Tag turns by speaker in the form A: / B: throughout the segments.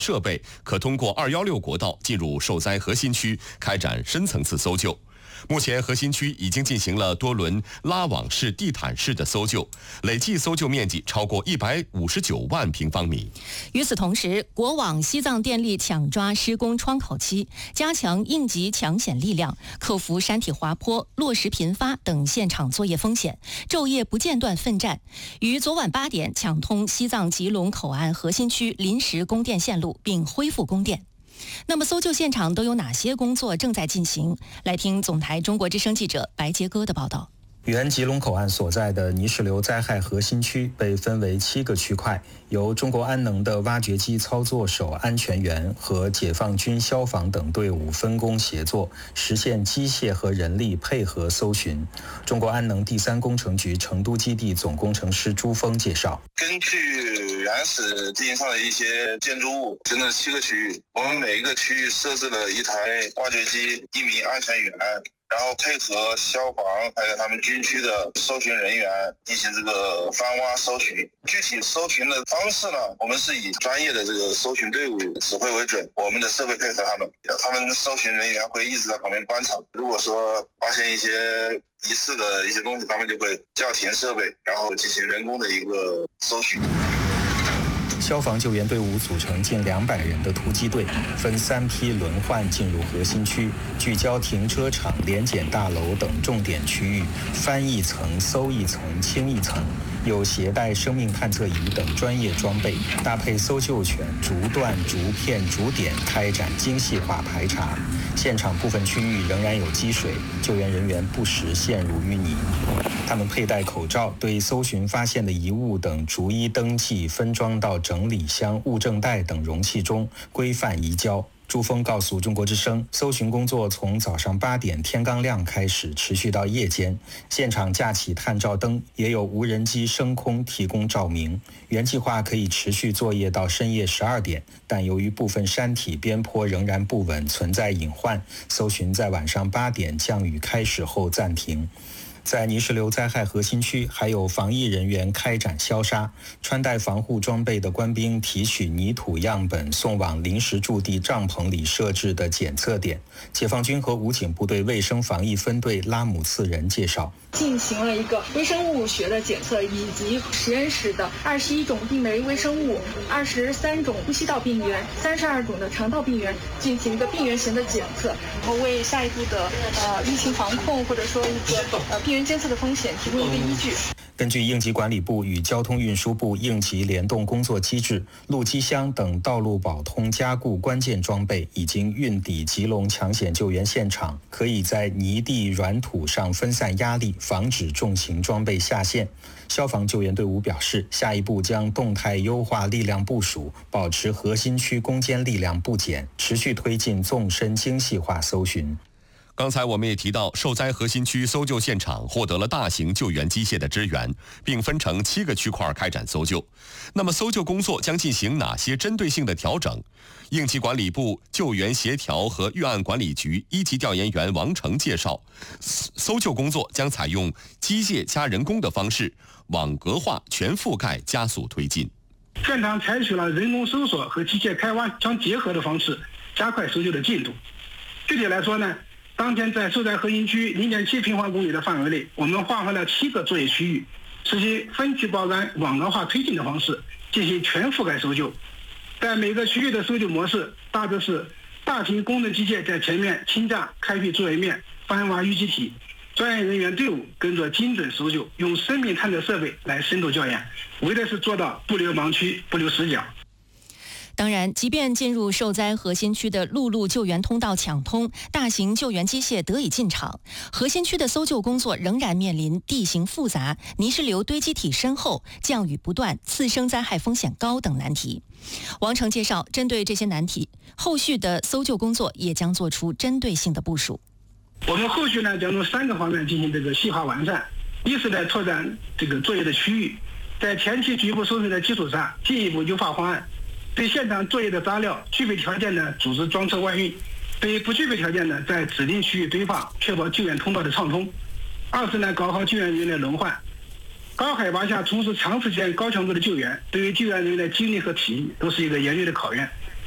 A: 设备可通过216国道进入受灾核心区开展深层次搜救。目前核心区已经进行了多轮拉网式、地毯式的搜救，累计搜救面积超过159万平方米。
B: 与此同时，国网西藏电力抢抓施工窗口期，加强应急抢险力量，克服山体滑坡、落石频发等现场作业风险，昼夜不间断奋战，于昨晚8点抢通西藏吉隆口岸核心区临时供电线路，并恢复供电。那么搜救现场都有哪些工作正在进行？来听总台中国之声记者白杰哥的报道。
C: 原吉隆口岸所在的泥石流灾害核心区被分为7个区块，由中国安能的挖掘机操作手安全员和解放军消防等队伍分工协作，实现机械和人力配合搜寻。中国安能第3工程局成都基地总工程师朱峰介绍，
D: 根据原始地形上的一些建筑物，分了7个区域，我们每一个区域设置了一台挖掘机、1名安全员，然后配合消防还有他们军区的搜寻人员进行这个翻挖搜寻。具体搜寻的方式呢，我们是以专业的这个搜寻队伍指挥为准，我们的设备配合他们搜寻人员会一直在旁边观察。如果说发现一些疑似的一些东西，他们就会叫停设备，然后进行人工的一个搜寻。
C: 消防救援队伍组成近200人的突击队，分3批轮换进入核心区，聚焦停车场、联检大楼等重点区域，翻一层、搜一层、清一层。有携带生命探测仪等专业装备，搭配搜救犬，逐段、逐片、逐点开展精细化排查。现场部分区域仍然有积水，救援人员不时陷入淤泥。他们佩戴口罩，对搜寻发现的遗物等逐一登记，分装到整理箱、物证袋等容器中，规范移交。朱峰告诉中国之声，搜寻工作从早上8点天刚亮开始，持续到夜间。现场架起探照灯，也有无人机升空提供照明。原计划可以持续作业到深夜12点，但由于部分山体边坡仍然不稳，存在隐患，搜寻在晚上8点降雨开始后暂停。在泥石流灾害核心区，还有防疫人员开展消杀，穿戴防护装备的官兵提取泥土样本送往临时驻地帐篷里设置的检测点。解放军和武警部队卫生防疫分队拉姆次仁介绍，
E: 进行了一个微生物学的检测，以及实验室的21种病媒微生物、23种呼吸道病原、32种的肠道病原进行一个病原型的检测，然后为下一步的疫情防控或者说一个病原监测的风险提供一个依据。
C: 根据应急管理部与交通运输部应急联动工作机制，路基箱等道路保通加固关键装备已经运抵吉隆抢险救援现场，可以在泥地软土上分散压力，防止重型装备下陷。消防救援队伍表示，下一步将动态优化力量部署，保持核心区攻坚力量不减，持续推进纵深精细化搜寻。
A: 刚才我们也提到，受灾核心区搜救现场获得了大型救援机械的支援，并分成7个区块开展搜救。那么搜救工作将进行哪些针对性的调整？应急管理部救援协调和预案管理局1级调研员王成介绍，搜救工作将采用机械加人工的方式，网格化、全覆盖，加速推进。
F: 现场采取了人工搜索和机械开挖相结合的方式，加快搜救的进度。具体来说呢，当天在受灾核心区0.7平方公里的范围内，我们划分了7个作业区域，实行分区包干、网格化推进的方式进行全覆盖搜救。在每个区域的搜救模式大致是：大型工程机械在前面倾架开辟作业面，翻挖淤积体，专业人员队伍跟着精准搜救，用生命探测设备来深度校验，为的是做到不留盲区、不留死角。
B: 当然，即便进入受灾核心区的陆路救援通道抢通，大型救援机械得以进场，核心区的搜救工作仍然面临地形复杂、泥石流堆积体深厚、降雨不断、次生灾害风险高等难题。王成介绍，针对这些难题，后续的搜救工作也将做出针对性的部署。
F: 我们后续呢，将从3个方面进行这个细化完善。一是在拓展这个作业的区域，在前期局部搜寻的基础上，进一步优化方案。对现场作业的杂料具备条件的组织装车外运，对不具备条件的在指定区域堆放，确保救援通道的畅通。二是呢，搞好救援人员的轮换。高海拔下从事长时间高强度的救援，对于救援人员的精力和体力都是一个严厉的考验。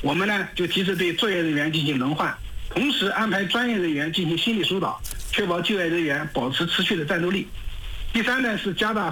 F: 我们呢就及时对作业人员进行轮换，同时安排专业人员进行心理疏导，确保就业人员保持持续的战斗力。第三呢是加大